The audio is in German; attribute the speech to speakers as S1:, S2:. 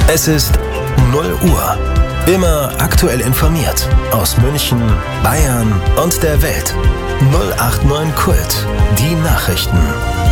S1: Es ist 0 Uhr. Immer aktuell informiert. Aus München, Bayern und der Welt. 089 Kult. Die Nachrichten.